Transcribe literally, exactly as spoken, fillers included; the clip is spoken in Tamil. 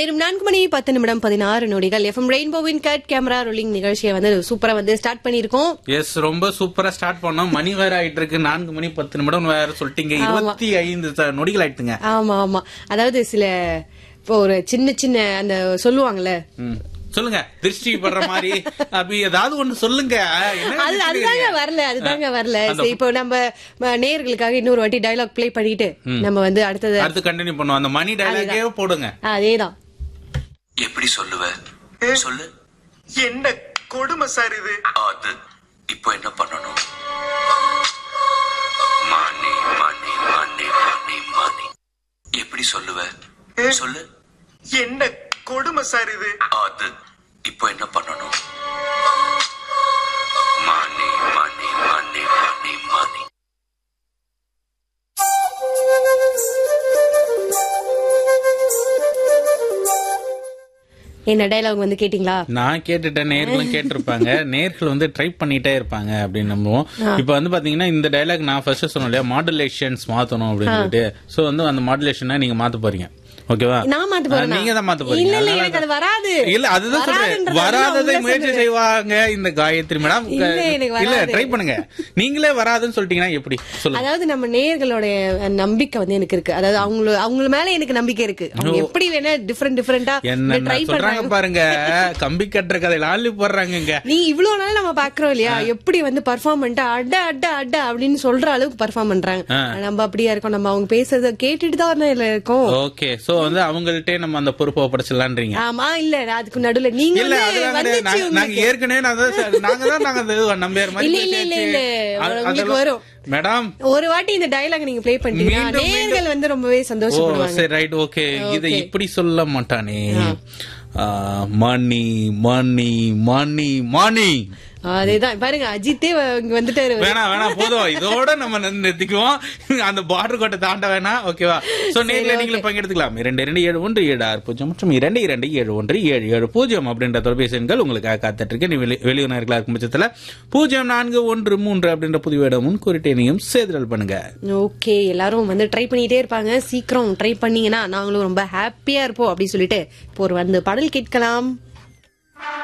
நேரம் நான்கு மணி பத்து நிமிடம் பதினாறு நொடிகள். எஃப்எம் ரெயின்போவின் கட் கேமரா ரோலிங் நிகழ்ச்சியை வந்து சூப்பரா வந்து ஸ்டார்ட் பண்ணிருக்கோம். எஸ், ரொம்ப சூப்பரா ஸ்டார்ட் பண்ணோம். மணி வேற ஆயிட்டு இருக்கு, நான்கு மணி பத்து நிமிடம் வேற சொல்லிட்டீங்க. இருபத்தி ஐந்து நொடிகள் ஆயிட்டுங்க. ஆமா ஆமா, அதாவது சில இப்போ ஒரு சின்ன சின்ன அந்த சொல்லுவாங்கல்ல, சொல்லுங்க, திருஷ்டி படுற மாதிரி அப்படி ஏதாவது ஒண்ணு சொல்லுங்க. அதுதாங்க வரல அதுதாங்க வரல சரி, இப்போ நம்ம நேயர்களுக்காக இன்னொரு வாட்டி டயலாக் பிளே பண்ணிட்டு நம்ம வந்து அடுத்தது அடுத்து கண்டினியூ பண்ணுவோம். அந்த மணி டயலாகே போடுங்க. அதேதான். எப்படி சொல்லுவ சொல்லு. என்ன கொடுமை சார் இது. அது இப்போ என்ன பண்ணணும்? மணி மணி மணி மணி மணி. எப்படி சொல்லுவ சொல்லு. என்ன கொடுமை சார் இது. அது இப்போ என்ன பண்ணணும்? மணி மணி மணி மணி மணி. என்ன டயலாக் வந்து கேட்டீங்களா? நான் கேட்டுட்டேன், நேர்களும் கேட்டிருப்பாங்க. நேர்கள் வந்து ட்ரை பண்ணிட்டே இருப்பாங்க அப்படின்னு நம்புவோம். இப்ப வந்து பாத்தீங்கன்னா இந்த டயலாக் நான் ஃபர்ஸ்ட் சொன்னேன் இல்லையா, மாடுலேஷன்ஸ் மாத்தணும் அப்படின்னு சொல்லிட்டு. சோ வந்து அந்த மாடுலேஷனை நீங்க மாத்த போறீங்க. ஓகேவா? நான் மாத்த போறேன். நீங்க தான் மாத்த போறீங்க. இல்ல இல்ல, எனக்கு அது வராது. இல்ல, அதுதான் சொல்றேன், வராததை முயற்சி செய்வாங்க இந்த காயத்ரி மேடம். இல்ல, ட்ரை பண்ணுங்க. நீங்களே வராதுன்னு சொல்லிட்டீங்கன்னா எப்படி சொல்லுங்க. அதாவது நம்ம நேயர்களோட நம்பிக்கை வந்து எனக்கு இருக்கு. அதாவது அவங்க அவங்க மேல எனக்கு நம்பிக்கை இருக்கு. அவங்க எப்படி வேணா டிஃபரெண்ட் டிஃபரெண்டா என்ன சொல்றாங்க பாருங்க. கம்பி கட்டுற கதையில ஆளு போடுறாங்க. நீ இவ்வளவு நாள் நம்ம பாக்குறோம் இல்லையா, எப்படி வந்து பர்ஃபார்ம் பண்ணிட்டு அட அட அட அப்படின்னு சொல்ற அளவுக்கு பர்ஃபார்ம் பண்றாங்க. நம்ம அப்படியா இருக்கோம், நம்ம அவங்க பேசுறத கேட்டுட்டு தான் இருக்கோம். ஓகே, சோ வந்து அவங்கள்ட்டே நம்ம அந்த பொறுப்பை ஒப்படைச்சிடலான்றீங்க. ஆமா, இல்ல அதுக்கு நடுவுல நீங்க இல்ல, நாங்க ஏற்கனவே நாங்க தான் நாங்க நம்பியார் மாதிரி வரும் மேடம். ஒரு வாட்டி இந்த டயலாக் நீங்க ப்ளே பண்ணிட்டீங்கன்னா நேயர்கள் வந்து ரொம்பவே சந்தோஷப்படுவாங்க. சரி, ரைட், ஓகே. இதை இப்படி சொல்ல மாட்டானே. மணி மணி மணி மணி. அதேதான் பாருங்க, அஜித்தே இங்க வந்துட்டாரு. வேணா வேணா போதும், இதோட நம்ம நிறுத்திக்குவோம். அந்த பார்டர் கோட்டை தாண்ட வேணாம். ஓகேவா? சோ நேர்ல நீங்களும் பங்கெடுத்துக்கலாம். இரண்டு இரண்டு ஏழு ஒன்று ஏழு ஆறு பூஜ்ஜியம் மற்றும் இரண்டு இரண்டு ஏழு ஒன்று ஏழு ஏழு பூஜ்ஜியம் அப்படின்ற தொலைபேசி எண்கள் உங்களுக்காக காத்துட்டு இருக்கு. நீ வெளியூனர்களா இருக்கும் பட்சத்துல பூஜ்ஜியம் நான்கு ஒன்று மூன்று அப்படின்ற புதிய இடம் முன்கூறிட்டையும் சேதல் பண்ணுங்க. ஓகே, எல்லாரும் வந்து ட்ரை பண்ணிட்டே இருப்பாங்க. சீக்கிரம் ட்ரை பண்ணீங்கன்னா நாங்களும் ரொம்ப ஹாப்பியா இருப்போம் அப்படின்னு சொல்லிட்டு இப்போ ஒரு வந்து பாடல் கேட்கலாம்.